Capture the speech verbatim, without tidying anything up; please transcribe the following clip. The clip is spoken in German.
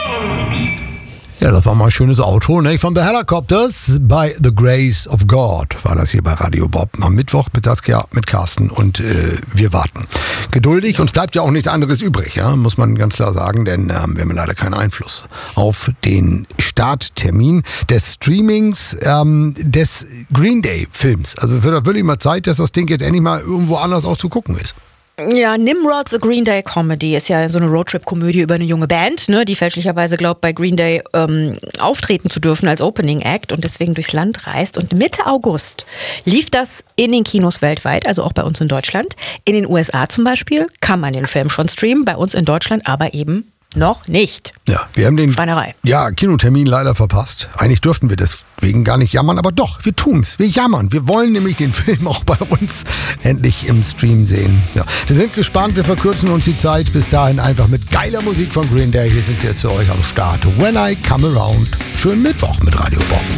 Ja, das war mal ein schönes Outro, ne? Von The Helicopters bei The Grace of God war das hier bei Radio Bob am Mittwoch mit Saskia, mit Carsten und äh, wir warten geduldig. Uns bleibt ja auch nichts anderes übrig, ja, muss man ganz klar sagen, denn ähm, wir haben leider keinen Einfluss auf den Starttermin des Streamings ähm, des Green Day Films. Also wird da wirklich mal Zeit, dass das Ding jetzt endlich mal irgendwo anders auch zu gucken ist. Ja, Nimrod, The Green Day Comedy ist ja so eine Roadtrip-Komödie über eine junge Band, ne, die fälschlicherweise glaubt, bei Green Day ähm, auftreten zu dürfen als Opening Act und deswegen durchs Land reist. Und Mitte August lief das in den Kinos weltweit, also auch bei uns in Deutschland. In den U S A zum Beispiel kann man den Film schon streamen, bei uns in Deutschland aber eben noch nicht. Ja, wir haben den Schweinerei. Ja, Kinotermin leider verpasst. Eigentlich dürften wir deswegen gar nicht jammern, aber doch, wir tun's. Wir jammern. Wir wollen nämlich den Film auch bei uns endlich im Stream sehen. Ja, wir sind gespannt, wir verkürzen uns die Zeit. Bis dahin einfach mit geiler Musik von Green Day. Hier sind sie jetzt für euch am Start. When I Come Around. Schönen Mittwoch mit Radio Bob.